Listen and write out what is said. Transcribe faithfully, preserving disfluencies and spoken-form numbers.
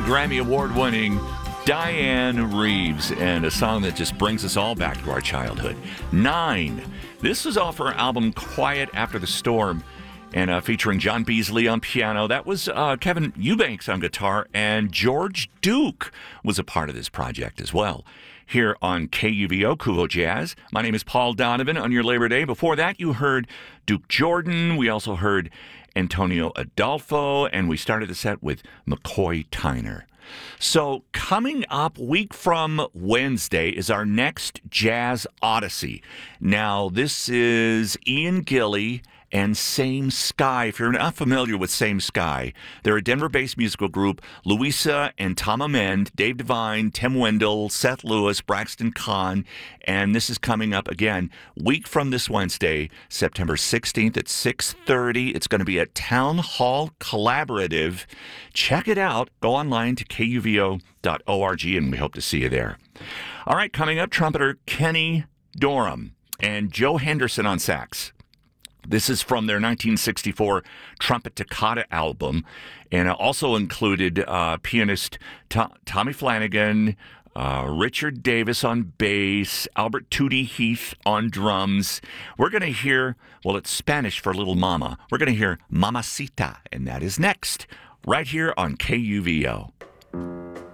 Grammy Award-winning Diane Reeves, and a song that just brings us all back to our childhood. Nine. This was off her album Quiet After the Storm, and uh, featuring John Beasley on piano. That was uh, Kevin Eubanks on guitar, and George Duke was a part of this project as well. Here on K U V O, Kuvo Jazz. My name is Paul Donovan on your Labor Day. Before that, you heard Duke Jordan. We also heard Antonio Adolfo, and we started the set with McCoy Tyner. So coming up week from Wednesday is our next Jazz Odyssey. Now, this is Ian Gilly and Same Sky. If you're not familiar with Same Sky, they're a Denver-based musical group. Louisa and Tom Amend, Dave Devine, Tim Wendell, Seth Lewis, Braxton Kahn. And this is coming up again week from this Wednesday, September sixteenth at six thirty. It's going to be at Town Hall Collaborative. Check it out. Go online to K U V O dot org, and we hope to see you there. All right, coming up, trumpeter Kenny Dorham and Joe Henderson on sax. This is from their nineteen sixty-four Trumpet Toccata album, and it also included uh, pianist Tom, Tommy Flanagan, uh, Richard Davis on bass, Albert Tootie Heath on drums. We're going to hear, well, it's Spanish for Little Mama. We're going to hear Mamacita, and that is next, right here on K U V O.